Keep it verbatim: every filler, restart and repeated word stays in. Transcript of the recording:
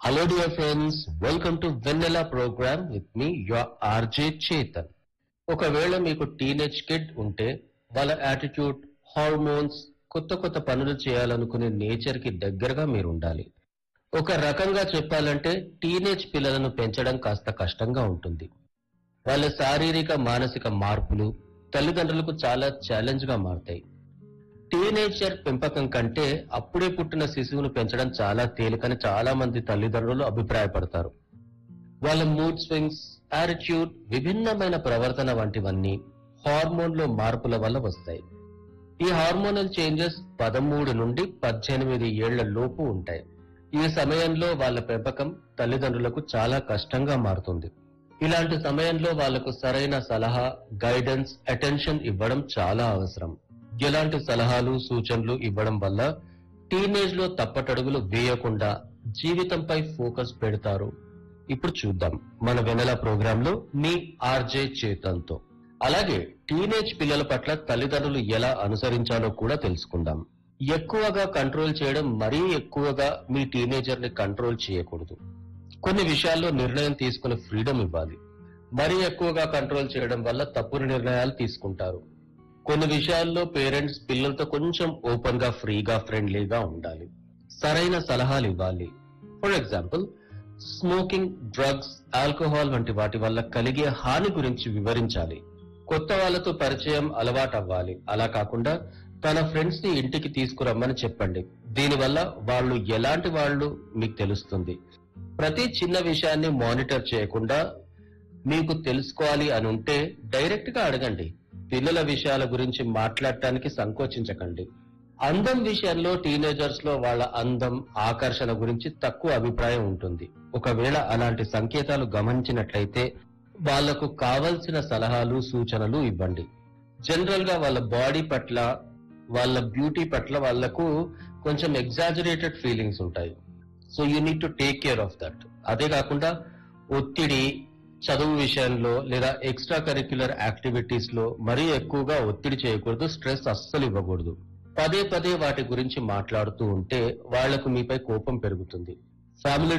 Hello dear friends, welcome to Vanilla program with me, your R J Chetan. ఒకవేళ మీకు teenage kid ఉంటే వాళ్ళ attitude, hormones, కొత్త కొత్త పనులు చేయాలనుకునే నేచర్ కి దగ్గరగా మీరు ఉండాలి. ఒక రకంగా చెప్పాలంటే టీనేజ్ పిల్లలను పెంచడం కాస్త కష్టంగా ఉంటుంది. వాళ్ళ శారీరక మానసిక మార్పులు తల్లిదండ్రులకు చాలా ఛాలెంజ్ గా మారతాయి. టీనేజర్ పెంపకం కంటే అప్పుడే పుట్టిన శిశువును పెంచడం చాలా తేలికని చాలా మంది తల్లిదండ్రులు అభిప్రాయపడతారు. వాళ్ళ మూడ్ స్వింగ్స్, యాటిట్యూడ్, విభిన్నమైన ప్రవర్తన వంటివన్నీ హార్మోన్లో మార్పుల వల్ల వస్తాయి. ఈ హార్మోనల్ చేంజెస్ పదమూడు నుండి పద్దెనిమిది ఏళ్ల లోపు ఉంటాయి. ఈ సమయంలో వాళ్ళ పెంపకం తల్లిదండ్రులకు చాలా కష్టంగా మారుతుంది. ఇలాంటి సమయంలో వాళ్లకు సరైన సలహా, గైడెన్స్, అటెన్షన్ ఇవ్వడం చాలా అవసరం. ఎలాంటి సలహాలు, సూచనలు ఇవ్వడం వల్ల టీనేజ్ లో తప్పటడుగులు వేయకుండా జీవితంపై ఫోకస్ పెడతారు? ఇప్పుడు చూద్దాం మన వెనెల ప్రోగ్రామ్ లో మీ ఆర్జే చేతన్తో. అలాగే టీనేజ్ పిల్లల పట్ల తల్లిదండ్రులు ఎలా అనుసరించాలో కూడా తెలుసుకుందాం. ఎక్కువగా కంట్రోల్ చేయడం, మరీ ఎక్కువగా మీ టీనేజర్ ని కంట్రోల్ చేయకూడదు. కొన్ని విషయాల్లో నిర్ణయం తీసుకునే ఫ్రీడమ్ ఇవ్వాలి. మరీ ఎక్కువగా కంట్రోల్ చేయడం వల్ల తప్పుడు నిర్ణయాలు తీసుకుంటారు. కొన్ని విషయాల్లో పేరెంట్స్ పిల్లలతో కొంచెం ఓపెన్ గా, ఫ్రీగా, ఫ్రెండ్లీగా ఉండాలి. సరైన సలహాలు ఇవ్వాలి. For example, smoking, drugs, alcohol వంటి వాటి వల్ల కలిగే హాని గురించి వివరించాలి. కొత్త వాళ్ళతో పరిచయం అలవాటు అవ్వాలి. అలా కాకుండా తన ఫ్రెండ్స్ ని ఇంటికి తీసుకురమ్మని చెప్పండి. దీనివల్ల వాళ్ళు ఎలాంటి వాళ్ళు మీకు తెలుస్తుంది. ప్రతి చిన్న విషయాన్ని మానిటర్ చేయకుండా మీకు తెలుసుకోవాలి అని ఉంటే డైరెక్ట్ గా అడగండి. పిల్లల విషయాల గురించి మాట్లాడటానికి సంకోచించకండి. అందం విషయంలో టీనేజర్స్ లో వాళ్ళ అందం, ఆకర్షణ గురించి తక్కువ అభిప్రాయం ఉంటుంది. ఒకవేళ అలాంటి సంకేతాలు గమనించినట్లయితే వాళ్లకు కావలసిన సలహాలు, సూచనలు ఇవ్వండి. జనరల్ గా వాళ్ళ బాడీ పట్ల, వాళ్ళ బ్యూటీ పట్ల వాళ్లకు కొంచెం ఎగ్జాజరేటెడ్ ఫీలింగ్స్ ఉంటాయి. So you need to take care of that. అదే కాకుండా ఒత్తిడి, చదువు విషయంలో లేదా ఎక్స్ట్రా కరిక్యులర్ యాక్టివిటీస్ లో మరీ ఎక్కువగా ఒత్తిడి చేయకూడదు. స్ట్రెస్ అస్సలు ఇవ్వకూడదు. పదే పదే వాటి గురించి మాట్లాడుతూ ఉంటే వాళ్లకు మీపై కోపం పెరుగుతుంది. ఫ్యామిలీ